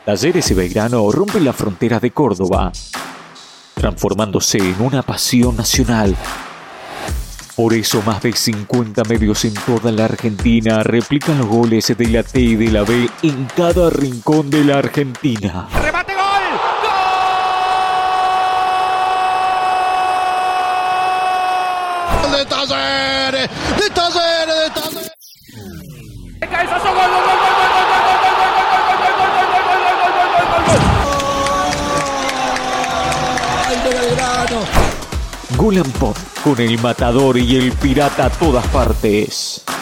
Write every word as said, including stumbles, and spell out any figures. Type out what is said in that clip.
Talleres y Belgrano rompen la frontera de Córdoba, transformándose en una pasión nacional. Por eso más de cincuenta medios en toda la Argentina replican los goles de la T y de la B en cada rincón de la Argentina. ¡Remate, gol! ¡Gol! ¡De Talleres! ¡De Talleres! ¡De Talleres! ¡De cabezazo! ¡Gol, gol, gol, gol, gol, gol, gol, gol, gol, gol, gol, gol, Gol and Pop, con el matador y el pirata a todas partes.